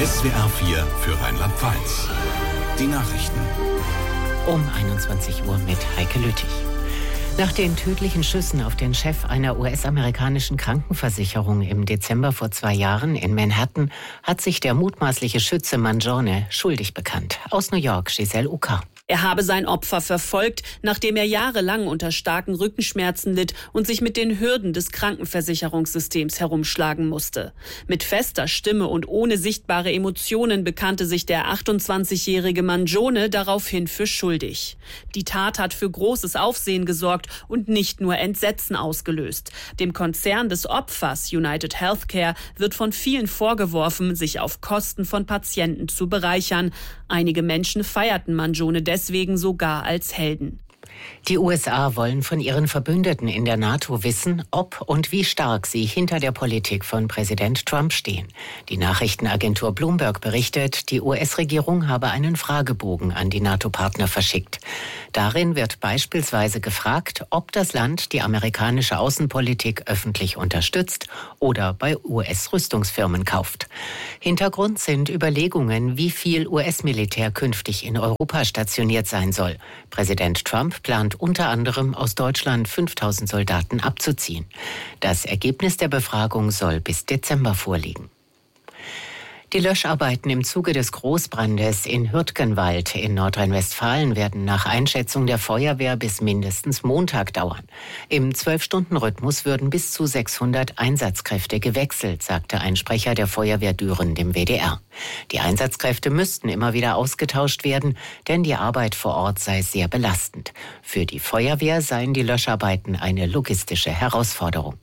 SWR 4 für Rheinland-Pfalz. Die Nachrichten. Um 21 Uhr mit Heike Lüttich. Nach den tödlichen Schüssen auf den Chef einer US-amerikanischen Krankenversicherung im Dezember vor 2 Jahren in Manhattan hat sich der mutmaßliche Schütze Mangione schuldig bekannt. Aus New York, Giselle Uka. Er habe sein Opfer verfolgt, nachdem er jahrelang unter starken Rückenschmerzen litt und sich mit den Hürden des Krankenversicherungssystems herumschlagen musste. Mit fester Stimme und ohne sichtbare Emotionen bekannte sich der 28-jährige Mangione daraufhin für schuldig. Die Tat hat für großes Aufsehen gesorgt und nicht nur Entsetzen ausgelöst. Dem Konzern des Opfers, United Healthcare, wird von vielen vorgeworfen, sich auf Kosten von Patienten zu bereichern. Einige Menschen feierten Mangione deswegen sogar als Helden. Die USA wollen von ihren Verbündeten in der NATO wissen, ob und wie stark sie hinter der Politik von Präsident Trump stehen. Die Nachrichtenagentur Bloomberg berichtet, die US-Regierung habe einen Fragebogen an die NATO-Partner verschickt. Darin wird beispielsweise gefragt, ob das Land die amerikanische Außenpolitik öffentlich unterstützt oder bei US-Rüstungsfirmen kauft. Hintergrund sind Überlegungen, wie viel US-Militär künftig in Europa stationiert sein soll. Präsident Trump plant unter anderem aus Deutschland 5.000 Soldaten abzuziehen. Das Ergebnis der Befragung soll bis Dezember vorliegen. Die Löscharbeiten im Zuge des Großbrandes in Hürtgenwald in Nordrhein-Westfalen werden nach Einschätzung der Feuerwehr bis mindestens Montag dauern. Im 12-Stunden-Rhythmus würden bis zu 600 Einsatzkräfte gewechselt, sagte ein Sprecher der Feuerwehr Düren dem WDR. Die Einsatzkräfte müssten immer wieder ausgetauscht werden, denn die Arbeit vor Ort sei sehr belastend. Für die Feuerwehr seien die Löscharbeiten eine logistische Herausforderung.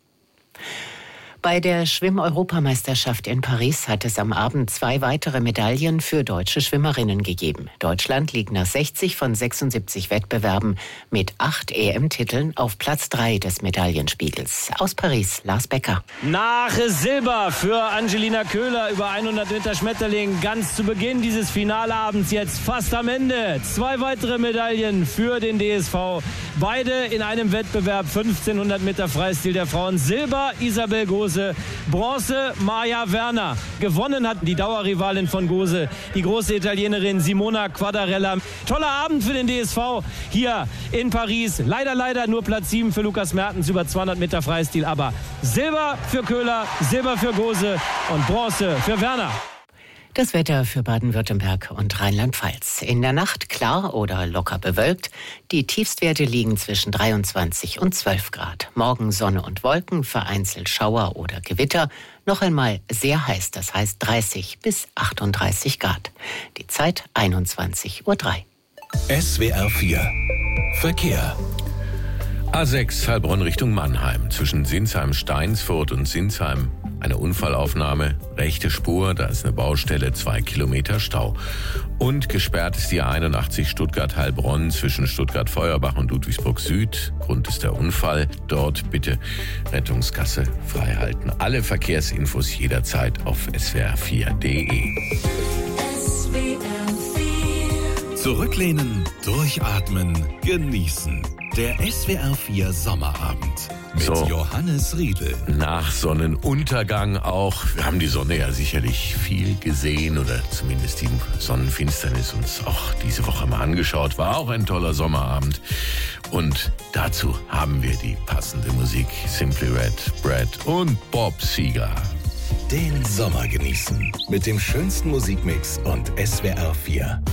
Bei der Schwimm-Europameisterschaft in Paris hat es am Abend 2 weitere Medaillen für deutsche Schwimmerinnen gegeben. Deutschland liegt nach 60 von 76 Wettbewerben mit 8 EM-Titeln auf Platz 3 des Medaillenspiegels. Aus Paris, Lars Becker. Nach Silber für Angelina Köhler über 100 Meter Schmetterling. Ganz zu Beginn dieses Finalabends, jetzt fast am Ende. 2 weitere Medaillen für den DSV. Beide in einem Wettbewerb, 1500 Meter Freistil der Frauen. Silber Isabel Gose. Bronze Maja Werner. Gewonnen hat die Dauerrivalin von Gose, die große Italienerin Simona Quadarella. Toller Abend für den DSV hier in Paris. Leider nur Platz 7 für Lukas Mertens über 200 Meter Freistil. Aber Silber für Köhler, Silber für Gose und Bronze für Werner. Das Wetter für Baden-Württemberg und Rheinland-Pfalz. In der Nacht klar oder locker bewölkt. Die Tiefstwerte liegen zwischen 23 und 12 Grad. Morgen Sonne und Wolken, vereinzelt Schauer oder Gewitter. Noch einmal sehr heiß, das heißt 30 bis 38 Grad. Die Zeit 21:03 Uhr. SWR 4 Verkehr. A6 Heilbronn Richtung Mannheim. Zwischen Sinsheim-Steinsfurt und Sinsheim eine Unfallaufnahme, rechte Spur, da ist eine Baustelle, 2 Kilometer Stau. Und gesperrt ist die A81 Stuttgart-Heilbronn zwischen Stuttgart-Feuerbach und Ludwigsburg Süd. Grund ist der Unfall. Dort bitte Rettungsgasse freihalten. Alle Verkehrsinfos jederzeit auf swr4.de. Zurücklehnen, durchatmen, genießen. Der SWR 4 Sommerabend mit Johannes Riedl. Nach Sonnenuntergang auch. Wir haben die Sonne ja sicherlich viel gesehen oder zumindest die Sonnenfinsternis uns auch diese Woche mal angeschaut. War auch ein toller Sommerabend. Und dazu haben wir die passende Musik. Simply Red, Brad und Bob Seger. Den Sommer genießen mit dem schönsten Musikmix und SWR 4.